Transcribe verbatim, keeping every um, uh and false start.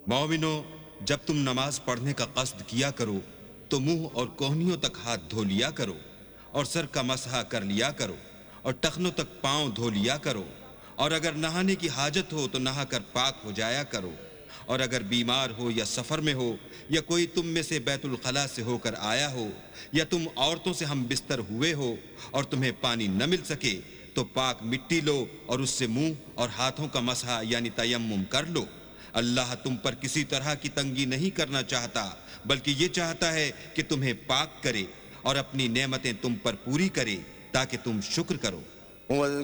मोमिनो, जब तुम नमाज पढ़ने का कस्द किया करो तो मुंह और कोहनियों तक हाथ धो लिया करो और सर का मसहा कर लिया करो और टखनों तक पांव धो लिया करो, और अगर नहाने की हाजत हो तो नहाकर पाक हो जाया करो, और अगर बीमार हो या सफर में हो या कोई तुम में से बैतुल खला से होकर आया हो या तुम औरतों से हम बिस्तर हुए हो और तुम्हें पानी न मिल सके तो पाक मिट्टी लो और उससे मुंह और हाथों का मसहा यानी तयम्मुम कर लो। अल्लाह तुम पर किसी तरह की तंगी नहीं करना चाहता, बल्कि ये चाहता है कि तुम्हें पाक करे और अपनी नेमतें तुम पर पूरी करे ताकि तुम शुक्र करो।